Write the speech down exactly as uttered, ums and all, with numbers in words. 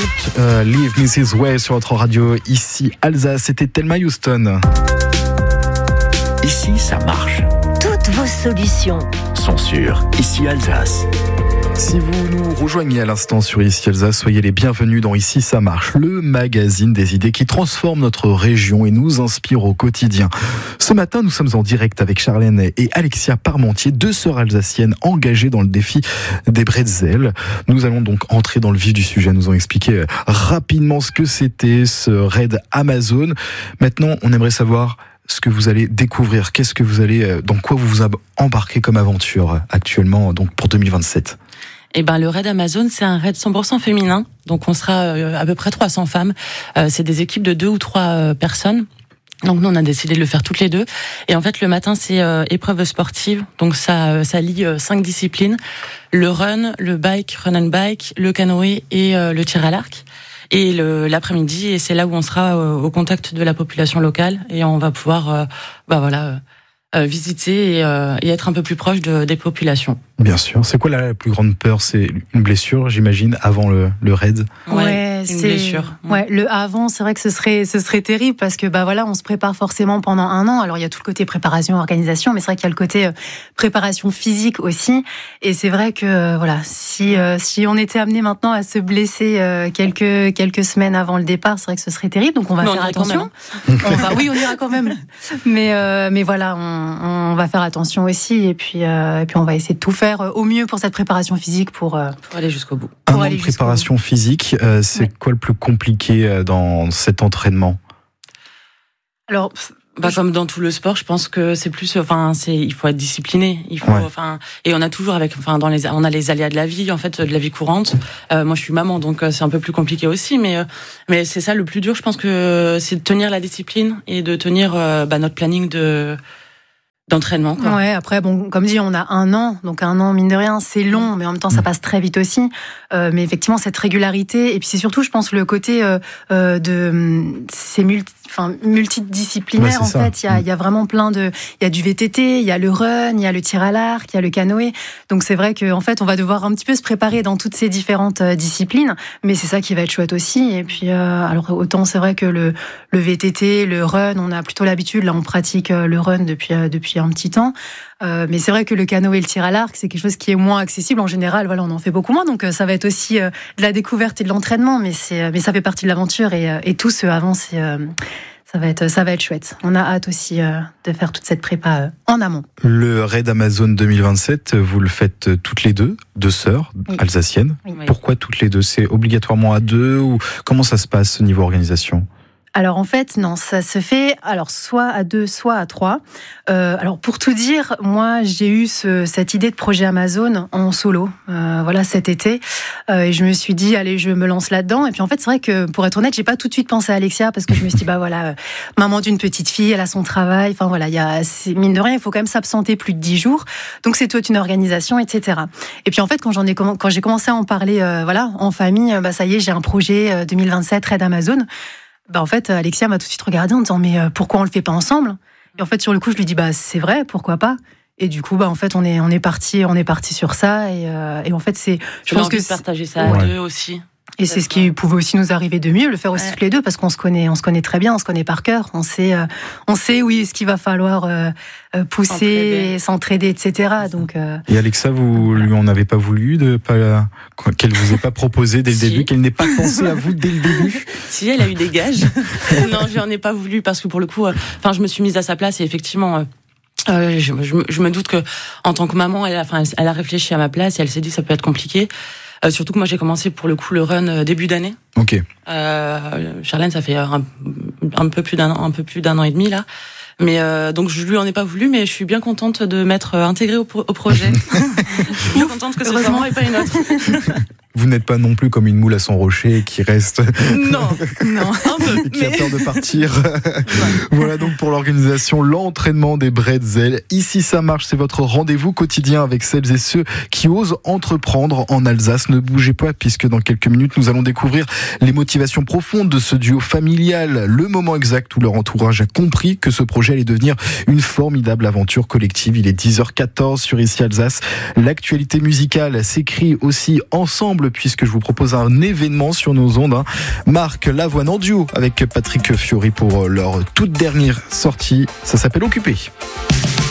euh, Leave missus Way sur votre radio, ici Alsace. C'était Thelma Houston. Ici, ça marche. Toutes vos solutions sont sur Ici Alsace. Si vous nous rejoignez à l'instant sur Ici Alsace, soyez les bienvenus dans Ici ça marche, le magazine des idées qui transforme notre région et nous inspire au quotidien. Ce matin, nous sommes en direct avec Charlène et Alexia Parmentier, deux sœurs alsaciennes engagées dans le défi des bretzels. Nous allons donc entrer dans le vif du sujet. Nous ont expliqué rapidement ce que c'était ce raid Amazon. Maintenant, on aimerait savoir ce que vous allez découvrir. Qu'est-ce que vous allez, dans quoi vous vous embarquez comme aventure actuellement, donc pour deux mille vingt-sept? Eh ben, le raid Amazon, c'est un raid cent pour cent féminin. Donc, on sera à peu près trois cents femmes. Euh, c'est des équipes de deux ou trois euh, personnes. Donc, nous, on a décidé de le faire toutes les deux. Et en fait, le matin, c'est euh, épreuve sportive. Donc, ça, euh, ça lie euh, cinq disciplines. Le run, le bike, run and bike, le canoë et euh, le tir à l'arc. Et le, l'après-midi, et c'est là où on sera euh, au contact de la population locale. Et on va pouvoir, euh, bah voilà, euh, euh, visiter et, euh, et être un peu plus proche de, des populations. Bien sûr. C'est quoi la plus grande peur? C'est une blessure, j'imagine, avant le, le raid? Ouais, ouais une c'est blessure. Ouais, le avant, c'est vrai que ce serait ce serait terrible parce que bah voilà, on se prépare forcément pendant un an. Alors il y a tout le côté préparation, organisation, mais c'est vrai qu'il y a le côté euh, préparation physique aussi. Et c'est vrai que euh, voilà, si euh, si on était amené maintenant à se blesser euh, quelques quelques semaines avant le départ, c'est vrai que ce serait terrible. Donc on va mais faire on attention. On va, oui, on ira quand même. Mais euh, mais voilà, on, on va faire attention aussi. Et puis euh, et puis on va essayer de tout faire au mieux pour cette préparation physique pour, euh, pour aller jusqu'au bout. Un an de préparation physique, euh, c'est ouais. quoi le plus compliqué dans cet entraînement? Alors, bah, comme dans tout le sport, je pense que c'est plus, enfin, c'est, il faut être discipliné. Il faut, ouais. enfin, et on a toujours avec, enfin, dans les, on a les aléas de la vie, en fait, de la vie courante. Euh, moi, je suis maman, donc c'est un peu plus compliqué aussi, mais, mais c'est ça le plus dur. Je pense que c'est de tenir la discipline et de tenir euh, bah, notre planning de. d'entraînement, quoi. Ouais, après, bon, comme dit, on a un an, donc un an, mine de rien, c'est long, mais en même temps, ça passe très vite aussi. Euh, mais effectivement, cette régularité, et puis c'est surtout, je pense, le côté euh, euh, de, c'est multi, enfin, multidisciplinaire, ouais, en ça. fait. Il y a, il y a vraiment plein de, il y a du V T T, il y a le run, il y a le tir à l'arc, il y a le canoë. Donc c'est vrai qu'en fait, on va devoir un petit peu se préparer dans toutes ces différentes euh, disciplines, mais c'est ça qui va être chouette aussi. Et puis, euh, alors, autant c'est vrai que le, le V T T, le run, on a plutôt l'habitude, là, on pratique euh, le run depuis, euh, depuis un petit temps. Euh, mais c'est vrai que le canoë et le tir à l'arc, c'est quelque chose qui est moins accessible. En général, voilà, on en fait beaucoup moins. Donc, euh, ça va être aussi euh, de la découverte et de l'entraînement. Mais, c'est, mais ça fait partie de l'aventure. Et, euh, et tout ce avant, c'est, euh, ça, va être, ça va être chouette. On a hâte aussi euh, de faire toute cette prépa euh, en amont. Le raid Amazon deux mille vingt-sept, vous le faites toutes les deux, deux sœurs oui. alsaciennes. Oui. Pourquoi toutes les deux? C'est obligatoirement à deux ou comment ça se passe au niveau organisation? Alors en fait, non, ça se fait alors soit à deux, soit à trois. Euh, alors pour tout dire, moi j'ai eu ce, cette idée de projet Amazon en solo, euh, voilà cet été, euh, et je me suis dit allez, je me lance là-dedans. Et puis en fait, c'est vrai que pour être honnête, j'ai pas tout de suite pensé à Alexia parce que je me suis dit bah voilà, euh, maman d'une petite fille, elle a son travail, enfin voilà, il y a c'est, mine de rien, il faut quand même s'absenter plus de dix jours, donc c'est toute une organisation, et cetera. Et puis en fait, quand j'en ai quand j'ai commencé à en parler, euh, voilà, en famille, bah ça y est, j'ai un projet euh, deux mille vingt-sept raid Amazon. Bah en fait, Alexia m'a tout de suite regardé en disant mais pourquoi on le fait pas ensemble? Et en fait, sur le coup, je lui dis bah c'est vrai, pourquoi pas? Et du coup, bah en fait, on est on est parti, on est parti sur ça et, euh, et en fait, c'est je pense que partager ça à ouais. deux aussi. Et c'est ce qui pouvait aussi nous arriver de mieux, le faire aussi ouais. toutes les deux, parce qu'on se connaît, on se connaît très bien, on se connaît par cœur, on sait, euh, on sait oui ce qu'il va falloir euh, pousser, s'entraider, s'entraider, et cetera. Donc. Euh... Et Alexa, vous lui en avez pas voulu de pas qu'elle vous ait pas proposé dès le si. début, qu'elle n'ait pas pensé à vous dès le début. Si, elle a eu des gages. Non, j'en ai pas voulu parce que pour le coup, enfin, euh, je me suis mise à sa place et effectivement. Euh, Euh, je, je, je me doute que en tant que maman, elle a, enfin, elle a réfléchi à ma place et elle s'est dit que ça peut être compliqué. Euh, surtout que moi j'ai commencé pour le coup le run euh, début d'année. Ok. Euh, Charlène, ça fait un, un peu plus d'un an, un peu plus d'un an et demi là. Mais euh, donc je lui en ai pas voulu, mais je suis bien contente de m'être intégrée au, au projet. Je suis bien contente que ce soit moi et pas une autre. Vous n'êtes pas non plus comme une moule à son rocher qui reste. Non, non, un peu. Qui a peur de partir. Voilà donc pour l'organisation, l'entraînement des bretzels. Ici ça marche, c'est votre rendez-vous quotidien avec celles et ceux qui osent entreprendre en Alsace. Ne bougez pas puisque dans quelques minutes nous allons découvrir les motivations profondes de ce duo familial, le moment exact où leur entourage a compris que ce projet allait devenir une formidable aventure collective. Il est dix heures quatorze sur Ici Alsace. L'actualité musicale s'écrit aussi ensemble ensemble puisque je vous propose un événement sur nos ondes. Hein. Marc Lavoine en duo avec Patrick Fiori pour leur toute dernière sortie. Ça s'appelle Occupé.